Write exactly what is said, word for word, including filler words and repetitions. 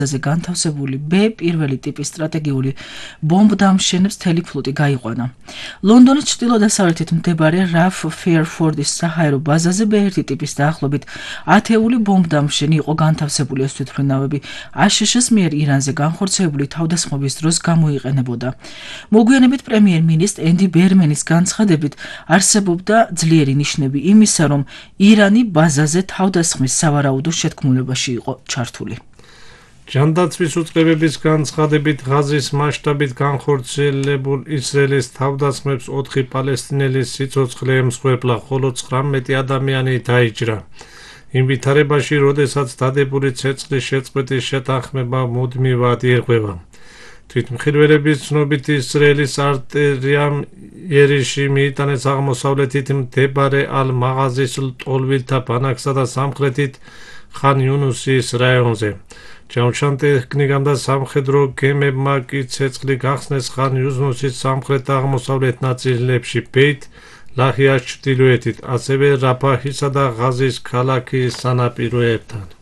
ზე განთავსებული B პირველი ტიპის სტრატეგიული ბომბდამშენებს მთელი ფლოტი გაიყვანა. ლონდონის ჩრდილო-დასავლეთით მდებარე რალფ ფეირფორდის საჰაერო ბაზაზე B ერთი ტიპის დაახლოებით ათეული ბომბდამშენი იყო განთავსებული. ეს თვითმფრინავები აშშ-ს მიერ ირანზე განხორციელებული თავდასხმების დროს გამოიყენებოდა. მოგვიანებით პრემიერ-მინისტრ ენდი ბერმენის განცხადებით არსებობდა ძლიერი ნიშნები იმისა, რომ ირანი ბაზაზე თავდასხმის სავარაუდო შეთქმულებაში იყო ჩართული. ჯანდაცვის უწყებების განცხადებით ღაზის მასშტაბით განხორციელებულ ისრაელის თავდასხმებს ოთხი პალესტინელის სიცოცხლე ემსხვერპლა, ხოლო ცხრამეტი ადამიანი დაიჭრა. იმ ვითარებაში, როდესაც დადებული ცეცხლის შეწყვეტის შეთანხმება მუდმივად ირღვევა. თვითმხილველების ცნობით ისრაელის არტილერიამ იერიში მიიტანეს აღმოსავლეთით მდებარე ალ-მაღაზის ლტოლვილთა ბანაკსა და სამხრეთით ხან იუნუსის რაიონზე. ჯამშან ტექნიკამ და სამხედრო გემებმა კი ცეცხლი გახსნეს ხან იუნუსის სამხრეთ და აღმოსავლეთ ნაწილებში, ბეით ლაჰიას ჩრდილოეთით, ასევე რაფაჰისა და ღაზის ქალაქის სანაპიროებთან.